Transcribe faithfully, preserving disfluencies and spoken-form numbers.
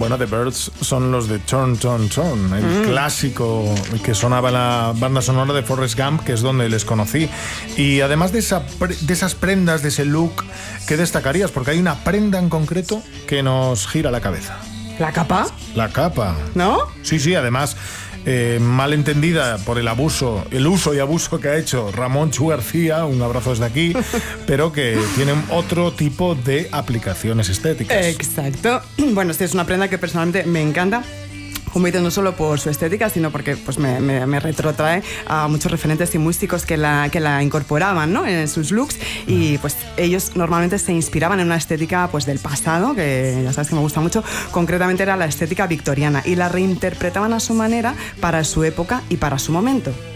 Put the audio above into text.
Bueno, The Byrds son los de Turn, Turn, Turn, el mm. clásico que sonaba en la banda sonora de Forrest Gump, que es donde les conocí. Y además de, esa, de esas prendas, de ese look, ¿qué destacarías? Porque hay una prenda en concreto que nos gira la cabeza. ¿La capa? La capa. ¿No? Sí, sí, además... Eh, mal entendida por el abuso, el uso y abuso que ha hecho Ramón Chu García, un abrazo desde aquí, pero que tienen otro tipo de aplicaciones estéticas. Exacto. Bueno, esta es una prenda que personalmente me encanta. Como dices, no solo por su estética, sino porque pues, me, me, me retrotrae a muchos referentes estilísticos que la, que la incorporaban, ¿no?, en sus looks, y pues ellos normalmente se inspiraban en una estética pues, del pasado, que ya sabes que me gusta mucho, concretamente era la estética victoriana, y la reinterpretaban a su manera para su época y para su momento.